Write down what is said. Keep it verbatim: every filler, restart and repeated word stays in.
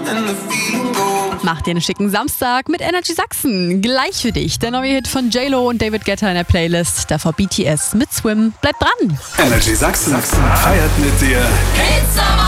Mach dir einen schicken Samstag mit Energy Sachsen. Gleich für dich der neue Hit von J-Lo und David Guetta in der Playlist. Davor B T S mit Swim. Bleib dran. Energy Sachsen feiert mit dir.